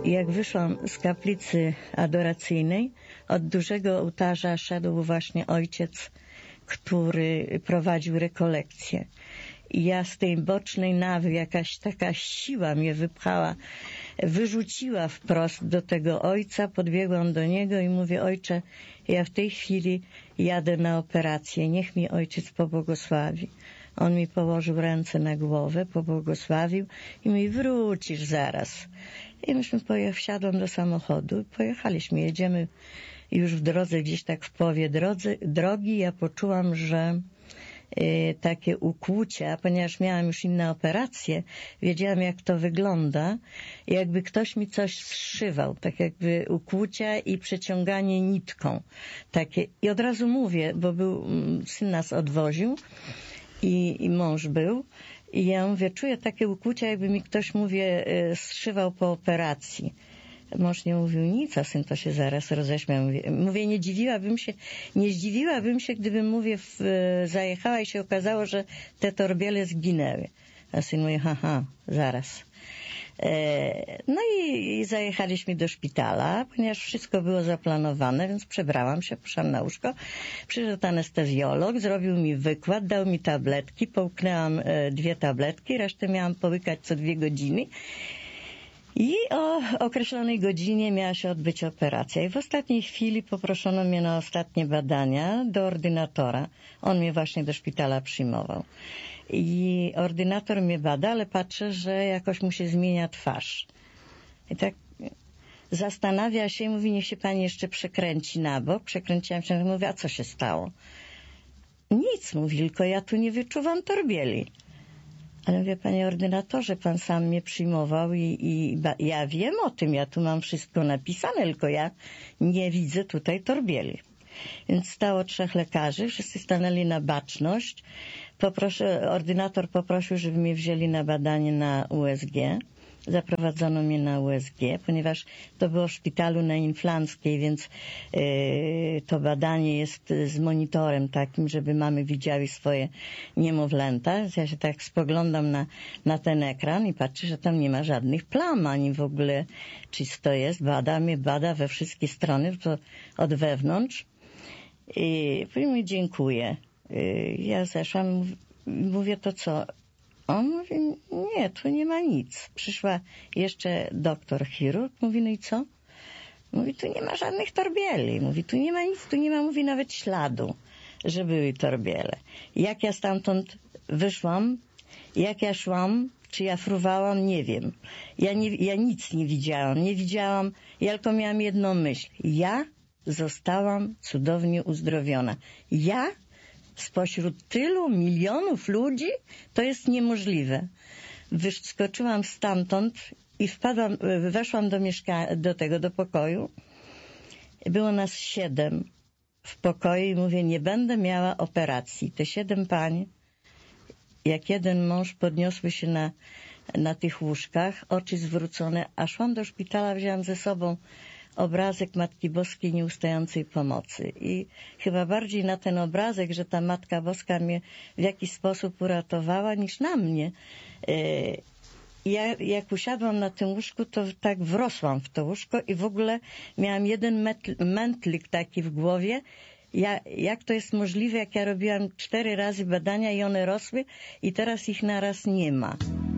Jak wyszłam z kaplicy adoracyjnej, od dużego ołtarza szedł właśnie ojciec, który prowadził rekolekcję. I ja z tej bocznej nawy, jakaś taka siła mnie wypchała, wyrzuciła wprost do tego ojca, podbiegłam do niego i mówię: ojcze, ja w tej chwili jadę na operację, niech mi ojciec pobłogosławi. On mi położył ręce na głowę, pobłogosławił i mówi: wrócisz zaraz. I myśmy wsiadłam do samochodu, pojechaliśmy, jedziemy już w drodze, gdzieś tak w połowie drogi, ja poczułam, że takie ukłucia, ponieważ miałam już inne operacje, wiedziałam, jak to wygląda, jakby ktoś mi coś zszywał, tak jakby ukłucia i przeciąganie nitką. Takie. I od razu mówię, bo syn nas odwoził i mąż był, i ja mówię, czuję takie ukłucia, jakby mi ktoś, mówię, zszywał po operacji. Mąż nie mówił nic, a syn to się zaraz roześmiał. Mówię, nie zdziwiłabym się, gdybym, mówię, zajechała i się okazało, że te torbiele zginęły. A syn mówi: haha, zaraz. No i zajechaliśmy do szpitala, ponieważ wszystko było zaplanowane, więc przebrałam się, poszłam na łóżko. Przyszedł anestezjolog, zrobił mi wykład, dał mi tabletki, połknęłam 2 tabletki, resztę miałam połykać co 2 godziny. I o określonej godzinie miała się odbyć operacja. I w ostatniej chwili poproszono mnie na ostatnie badania do ordynatora. On mnie właśnie do szpitala przyjmował. I ordynator mnie bada, ale patrzę, że jakoś mu się zmienia twarz. I tak zastanawia się i mówi: niech się pani jeszcze przekręci na bok. Przekręciłam się, mówię: a co się stało? Nic, mówi, tylko ja tu nie wyczuwam torbieli. Ale mówię: panie ordynatorze, pan sam mnie przyjmował i ja wiem o tym, ja tu mam wszystko napisane, tylko ja nie widzę tutaj torbieli. Więc stało 3 lekarzy, wszyscy stanęli na baczność. Ordynator poprosił, żeby mnie wzięli na badanie na USG. Zaprowadzono mnie na USG, ponieważ to było w szpitalu na Inflanckiej, więc to badanie jest z monitorem takim, żeby mamy widziały swoje niemowlęta. Więc ja się tak spoglądam na ten ekran i patrzę, że tam nie ma żadnych plam, ani w ogóle czysto jest. Bada we wszystkie strony, to od wewnątrz. I mówi: dziękuję. Ja zeszłam, mówię: to co? On mówi: nie, tu nie ma nic. Przyszła jeszcze doktor chirurg, mówi: no i co? Mówi: tu nie ma żadnych torbieli. Mówi: tu nie ma nic, tu nie ma, mówi, nawet śladu, że były torbiele. Jak ja stamtąd wyszłam, jak ja szłam, czy ja fruwałam, nie wiem. Ja nic nie widziałam, ja tylko miałam jedną myśl. Ja zostałam cudownie uzdrowiona. Ja spośród tylu milionów ludzi? To jest niemożliwe. Wyskoczyłam stamtąd i weszłam do pokoju. Było nas 7 w pokoju i mówię: nie będę miała operacji. Te 7 pań, jak jeden mąż, podniosły się na tych łóżkach, oczy zwrócone, a szłam do szpitala, wzięłam ze sobą obrazek Matki Boskiej Nieustającej Pomocy. I chyba bardziej na ten obrazek, że ta Matka Boska mnie w jakiś sposób uratowała, niż na mnie. Ja jak usiadłam na tym łóżku, to tak wrosłam w to łóżko i w ogóle miałam jeden mętlik taki w głowie. Jak to jest możliwe, jak ja robiłam 4 razy badania i one rosły i teraz ich naraz nie ma.